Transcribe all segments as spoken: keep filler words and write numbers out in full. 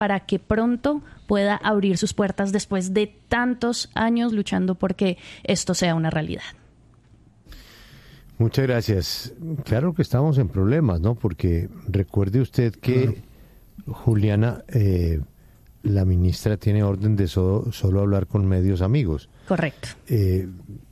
para que pronto pueda abrir sus puertas después de tantos años luchando porque esto sea una realidad. Muchas gracias. Claro que estamos en problemas, ¿no? Porque recuerde usted que, claro. Juliana, eh, la ministra tiene orden de so- solo hablar con medios amigos. Correcto. Eh,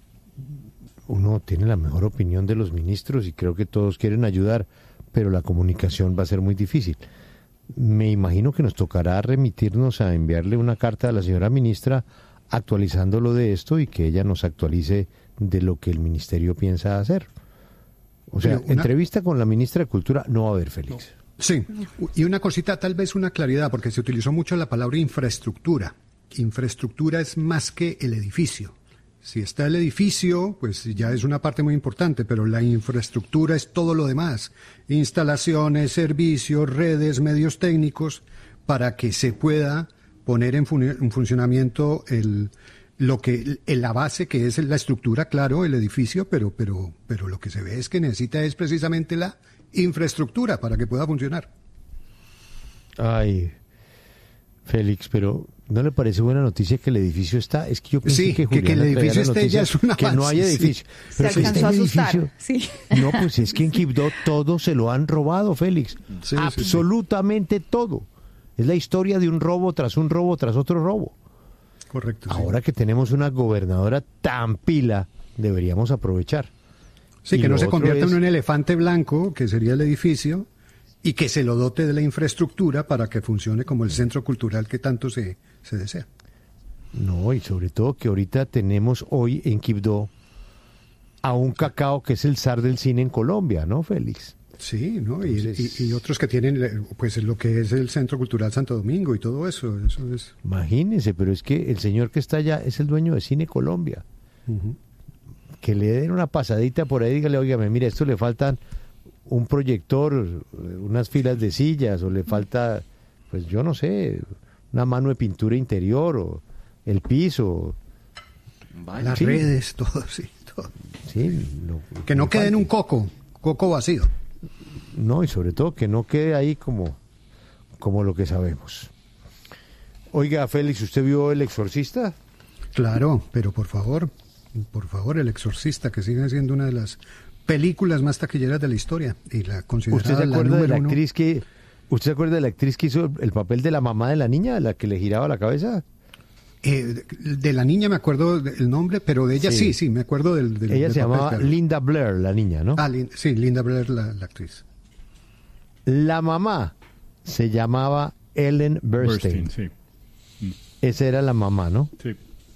uno tiene la mejor opinión de los ministros y creo que todos quieren ayudar, pero la comunicación va a ser muy difícil. Me imagino que nos tocará remitirnos a enviarle una carta a la señora ministra actualizándolo de esto y que ella nos actualice de lo que el ministerio piensa hacer. O sea, una... entrevista con la ministra de Cultura no va a haber, Félix. Sí, y una cosita, tal vez una claridad, porque se utilizó mucho la palabra infraestructura. Infraestructura es más que el edificio. Si está el edificio, pues ya es una parte muy importante, pero la infraestructura es todo lo demás. Instalaciones, servicios, redes, medios técnicos, para que se pueda poner en, fun- en funcionamiento el, lo que, la base que es la estructura, claro, el edificio, pero, pero, pero lo que se ve es que necesita es precisamente la infraestructura para que pueda funcionar. Ay, Félix, pero ¿no le parece buena noticia que el edificio está? Es que yo pensé sí, que Juliana que, que el edificio esté ya es una que no haya edificio. Sí. Pero se alcanzó a asustar. Edificio, sí. No, pues es que en Quibdó todo se lo han robado, Félix. Sí, absolutamente sí, sí. todo. Es la historia de un robo tras un robo tras otro robo. Correcto. Ahora sí. que tenemos una gobernadora tan pila, deberíamos aprovechar. Sí, y que no se convierta es... en un elefante blanco, que sería el edificio, y que se lo dote de la infraestructura para que funcione como el centro cultural que tanto se, se desea. No, y sobre todo que ahorita tenemos hoy en Quibdó a un Cacao que es el zar del cine en Colombia, ¿no, Félix? Sí, ¿no? Y, Entonces, y, y otros que tienen pues lo que es el Centro Cultural Santo Domingo y todo eso. eso es... Imagínense, pero es que el señor que está allá es el dueño de Cine Colombia. Uh-huh. Que le den una pasadita por ahí, dígale, óigame, mire, esto le faltan un proyector, unas filas de sillas, o le falta, pues yo no sé, una mano de pintura interior, o el piso. Vale. Las sí. redes, todo, sí. Todo. Sí, no, que no quede en un coco, coco vacío. No, y sobre todo que no quede ahí como, como lo que sabemos. Oiga, Félix, ¿usted vio El Exorcista? Claro, pero por favor, por favor, El Exorcista, que sigue siendo una de las películas más taquilleras de la historia y la considerada ¿Usted se acuerda la de la uno? actriz que ¿Usted se acuerda de la actriz que hizo el papel de la mamá de la niña, la que le giraba la cabeza? Eh, de, de la niña me acuerdo del nombre, pero de ella sí, sí, sí me acuerdo del, del Ella del se papel, llamaba claro. Linda Blair, la niña, ¿no? Ah, Lin, sí, Linda Blair, la, la actriz. La mamá se llamaba Ellen Burstyn. Burstyn, sí. Mm. Esa era la mamá, ¿no? Sí.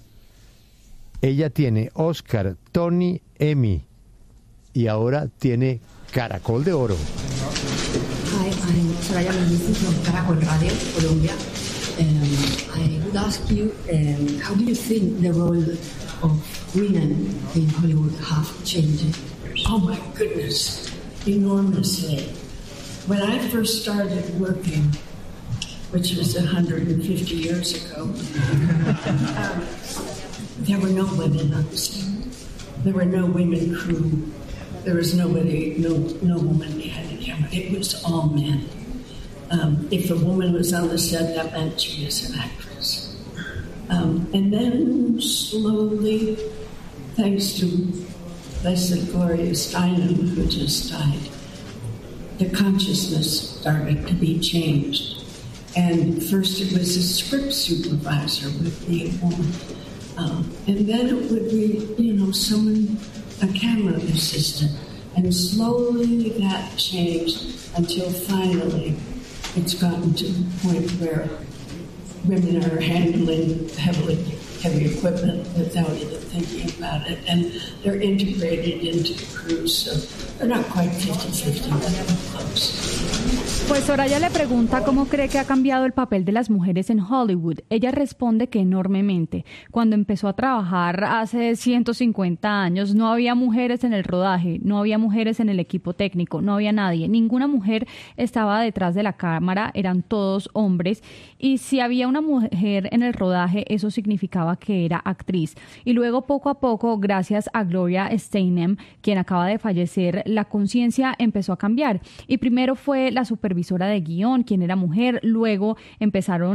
Ella tiene Oscar, Tony, Emmy y ahora tiene Caracol de Oro. Hi, I'm Soraya Mendici from Caracol Radio, Colombia. Um, I would ask you, um, how do you think the role of women in Hollywood have changed? Oh my goodness, enormously. When I first started working, which was one hundred fifty years ago, um, there were no women on the set. There were no women crew. There was nobody, no no woman behind the camera. It was all men. Um, if a woman was on the set, that meant she was an actress. Um, and then slowly, thanks to Blessed Gloria Steinem, who just died, the consciousness started to be changed. And first it was a script supervisor would be a woman. Um, and then it would be, you know, someone, a camera assistant. And slowly that changed until finally it's gotten to the point where women are handling heavily heavy equipment without even thinking about it, and they're integrated into the crew, so they're not quite fifty-fifty, but they're close. Pues Soraya le pregunta cómo cree que ha cambiado el papel de las mujeres en Hollywood. Ella responde que enormemente. Cuando empezó a trabajar hace ciento cincuenta años, no había mujeres en el rodaje, no había mujeres en el equipo técnico, no había nadie. Ninguna mujer estaba detrás de la cámara, eran todos hombres. Y si había una mujer en el rodaje, eso significaba que era actriz. Y luego, poco a poco, gracias a Gloria Steinem, quien acaba de fallecer, la conciencia empezó a cambiar. Y primero fue la supervisión supervisora de guión, quien era mujer. Luego empezaron